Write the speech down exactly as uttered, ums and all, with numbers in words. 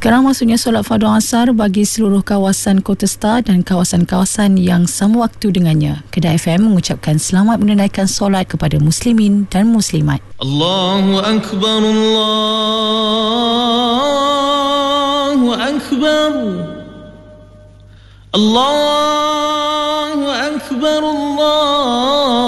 Sekarang maksudnya solat fardu asar bagi seluruh kawasan Kota Star dan kawasan-kawasan yang sama waktu dengannya. Kedah F M mengucapkan selamat menunaikan solat kepada muslimin dan muslimat. Allahu Akbar, Allahu Akbar, Allahu Akbar, Allah